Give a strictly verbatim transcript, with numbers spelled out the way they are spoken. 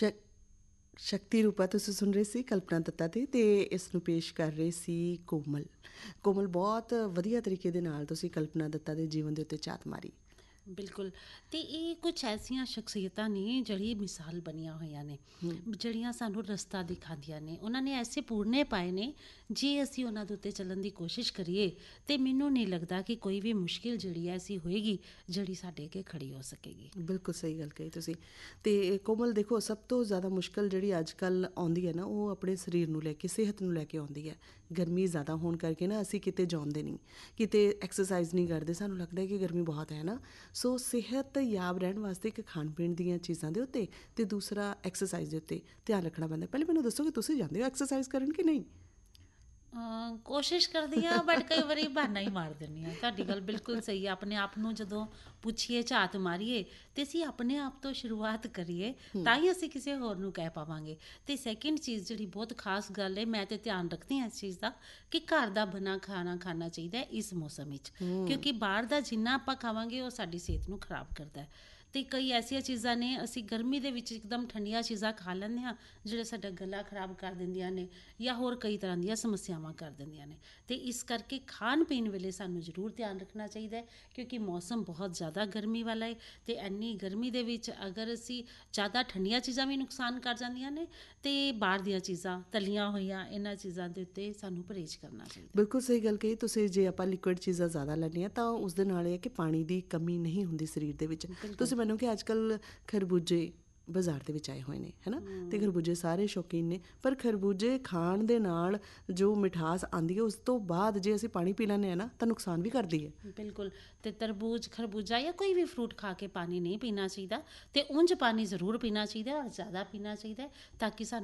ਸ਼ਕ ਸ਼ਕਤੀ ਰੂਪਾ ਤੁਸੀਂ ਸੁਣ ਰਹੇ ਸੀ ਕਲਪਨਾ ਦੱਤਾ 'ਤੇ ਅਤੇ ਇਸ ਨੂੰ ਪੇਸ਼ ਕਰ ਰਹੇ ਸੀ ਕੋਮਲ। ਕੋਮਲ, ਬਹੁਤ ਵਧੀਆ ਤਰੀਕੇ ਦੇ ਨਾਲ ਤੁਸੀਂ ਕਲਪਨਾ ਦੱਤਾ ਦੇ ਜੀਵਨ ਦੇ ਉੱਤੇ ਝਾਤ ਮਾਰੀ। ਬਿਲਕੁਲ। ਅਤੇ ਇਹ ਕੁਛ ਐਸੀਆਂ ਸ਼ਖਸੀਅਤਾਂ ਨੇ ਜਿਹੜੀ ਮਿਸਾਲ ਬਣੀਆਂ ਹੋਈਆਂ ਨੇ, ਜਿਹੜੀਆਂ ਸਾਨੂੰ ਰਸਤਾ ਦਿਖਾਉਂਦੀਆਂ ਨੇ। ਉਹਨਾਂ ਨੇ ਐਸੇ ਪੂਰਨੇ ਪਾਏ ਨੇ, ਜੇ ਅਸੀਂ ਉਹਨਾਂ ਦੇ ਉੱਤੇ ਚੱਲਣ ਦੀ ਕੋਸ਼ਿਸ਼ ਕਰੀਏ ਤਾਂ ਮੈਨੂੰ ਨਹੀਂ ਲੱਗਦਾ ਕਿ ਕੋਈ ਵੀ ਮੁਸ਼ਕਿਲ ਜਿਹੜੀ ਹੈ ਐਸੀ ਹੋਏਗੀ ਜਿਹੜੀ ਸਾਡੇ ਅੱਗੇ ਖੜੀ ਹੋ ਸਕੇਗੀ। ਬਿਲਕੁਲ ਸਹੀ ਗੱਲ ਕਹੀ ਤੁਸੀਂ। ਅਤੇ ਕੋਮਲ ਦੇਖੋ, ਸਭ ਤੋਂ ਜ਼ਿਆਦਾ ਮੁਸ਼ਕਿਲ ਜਿਹੜੀ ਅੱਜ ਕੱਲ੍ਹ ਆਉਂਦੀ ਹੈ ਨਾ, ਉਹ ਆਪਣੇ ਸਰੀਰ ਨੂੰ ਲੈ ਕੇ, ਸਿਹਤ ਨੂੰ ਲੈ ਕੇ ਆਉਂਦੀ ਹੈ। ਗਰਮੀ ਜ਼ਿਆਦਾ ਹੋਣ ਕਰਕੇ ਨਾ ਅਸੀਂ ਕਿਤੇ ਜਾਂਦੇ ਨਹੀਂ, ਕਿਤੇ ਐਕਸਰਸਾਈਜ਼ ਨਹੀਂ ਕਰਦੇ, ਸਾਨੂੰ ਲੱਗਦਾ ਕਿ ਗਰਮੀ ਬਹੁਤ ਹੈ ਨਾ। ਸੋ ਸਿਹਤ ਯਾਬ ਰਹਿਣ ਵਾਸਤੇ ਇੱਕ ਖਾਣ ਪੀਣ ਦੀਆਂ ਚੀਜ਼ਾਂ ਦੇ ਉੱਤੇ ਅਤੇ ਦੂਸਰਾ ਐਕਸਰਸਾਈਜ਼ ਦੇ ਉੱਤੇ ਧਿਆਨ ਰੱਖਣਾ ਪੈਂਦਾ। ਪਹਿਲੇ ਮੈਨੂੰ ਦੱਸੋ ਕਿ ਤੁਸੀਂ ਜਾਂਦੇ ਹੋ ਐਕਸਰਸਾਈਜ਼ ਕਰਨ ਕਿ ਨਹੀਂ? ਕੋਸ਼ਿਸ਼ ਕਰਦੀ ਹਾਂ, ਬਟ ਕਈ ਵਾਰੀ ਬਹਾਨਾ ਹੀ ਮਾਰ ਦਿੰਦੀ ਹਾਂ। ਤੁਹਾਡੀ ਗੱਲ ਬਿਲਕੁਲ ਸਹੀ ਹੈ। ਆਪਣੇ ਆਪ ਨੂੰ ਜਦੋਂ ਪੁੱਛੀਏ, ਝਾਤ ਮਾਰੀਏ ਅਤੇ ਅਸੀਂ ਆਪਣੇ ਆਪ ਤੋਂ ਸ਼ੁਰੂਆਤ ਕਰੀਏ, ਤਾਂ ਹੀ ਅਸੀਂ ਕਿਸੇ ਹੋਰ ਨੂੰ ਕਹਿ ਪਾਵਾਂਗੇ। ਅਤੇ ਸੈਕਿੰਡ ਚੀਜ਼ ਜਿਹੜੀ ਬਹੁਤ ਖਾਸ ਗੱਲ ਹੈ, ਮੈਂ ਤਾਂ ਧਿਆਨ ਰੱਖਦੀ ਹਾਂ ਇਸ ਚੀਜ਼ ਦਾ, ਕਿ ਘਰ ਦਾ ਬਣਾ ਖਾਣਾ ਖਾਣਾ ਚਾਹੀਦਾ ਇਸ ਮੌਸਮ ਵਿੱਚ, ਕਿਉਂਕਿ ਬਾਹਰ ਦਾ ਜਿੰਨਾ ਆਪਾਂ ਖਾਵਾਂਗੇ ਉਹ ਸਾਡੀ ਸਿਹਤ ਨੂੰ ਖਰਾਬ ਕਰਦਾ। ਅਤੇ ਕਈ ਐਸੀਆਂ ਚੀਜ਼ਾਂ ਨੇ, ਅਸੀਂ ਗਰਮੀ ਦੇ ਵਿੱਚ ਇੱਕਦਮ ਠੰਡੀਆਂ ਚੀਜ਼ਾਂ ਖਾ ਲੈਂਦੇ ਹਾਂ ਜਿਹੜੇ ਸਾਡਾ ਗਲਾ ਖਰਾਬ ਕਰ ਦਿੰਦੀਆਂ ਨੇ ਜਾਂ ਹੋਰ ਕਈ ਤਰ੍ਹਾਂ ਦੀਆਂ ਸਮੱਸਿਆਵਾਂ ਕਰ ਦਿੰਦੀਆਂ ਨੇ। ਅਤੇ ਇਸ ਕਰਕੇ ਖਾਣ ਪੀਣ ਵੇਲੇ ਸਾਨੂੰ ਜ਼ਰੂਰ ਧਿਆਨ ਰੱਖਣਾ ਚਾਹੀਦਾ ਹੈ, ਕਿਉਂਕਿ ਮੌਸਮ ਬਹੁਤ ਜ਼ਿਆਦਾ ਗਰਮੀ ਵਾਲਾ ਹੈ। ਅਤੇ ਇੰਨੀ ਗਰਮੀ ਦੇ ਵਿੱਚ ਅਗਰ ਅਸੀਂ ਜ਼ਿਆਦਾ ਠੰਡੀਆਂ ਚੀਜ਼ਾਂ ਵੀ ਨੁਕਸਾਨ ਕਰ ਜਾਂਦੀਆਂ ਨੇ, ਅਤੇ ਬਾਹਰ ਦੀਆਂ ਚੀਜ਼ਾਂ, ਤਲੀਆਂ ਹੋਈਆਂ, ਇਹਨਾਂ ਚੀਜ਼ਾਂ ਦੇ ਉੱਤੇ ਸਾਨੂੰ ਪਰਹੇਜ਼ ਕਰਨਾ ਚਾਹੀਦਾ। ਬਿਲਕੁਲ ਸਹੀ ਗੱਲ ਕਹੀ ਤੁਸੀਂ। ਜੇ ਆਪਾਂ ਲਿਕੁਇਡ ਚੀਜ਼ਾਂ ਜ਼ਿਆਦਾ ਲੈਂਦੇ ਹਾਂ ਤਾਂ ਉਸ ਦੇ ਨਾਲ ਇਹ ਹੈ ਕਿ ਪਾਣੀ ਦੀ ਕਮੀ ਨਹੀਂ ਹੁੰਦੀ ਸਰੀਰ ਦੇ ਵਿੱਚ। ਤੁਸੀਂ ਮੈਨੂੰ ਕਿ ਅੱਜ ਕੱਲ੍ਹ ਖਰਬੂਜੇ ਬਾਜ਼ਾਰ ਦੇ ਵਿੱਚ ਆਏ ਹੋਏ ਨੇ, ਹੈ ਨਾ, ਅਤੇ ਖਰਬੂਜੇ ਸਾਰੇ ਸ਼ੌਕੀਨ ਨੇ, ਪਰ ਖਰਬੂਜੇ ਖਾਣ ਦੇ ਨਾਲ ਜੋ ਮਿਠਾਸ ਆਉਂਦੀ ਹੈ ਉਸ ਤੋਂ ਬਾਅਦ ਜੇ ਅਸੀਂ ਪਾਣੀ ਪੀ ਲੈਂਦੇ ਹਾਂ ਨਾ, ਤਾਂ ਨੁਕਸਾਨ ਵੀ ਕਰਦੀ ਹੈ। ਬਿਲਕੁਲ। ਅਤੇ ਤਰਬੂਜ, ਖਰਬੂਜਾ ਜਾਂ ਕੋਈ ਵੀ ਫਰੂਟ ਖਾ ਕੇ ਪਾਣੀ ਨਹੀਂ ਪੀਣਾ ਚਾਹੀਦਾ, ਅਤੇ ਉਂਝ ਪਾਣੀ ਜ਼ਰੂਰ ਪੀਣਾ ਚਾਹੀਦਾ ਔਰ ਜ਼ਿਆਦਾ ਪੀਣਾ ਚਾਹੀਦਾ, ਤਾਂ ਕਿ ਸਾਨੂੰ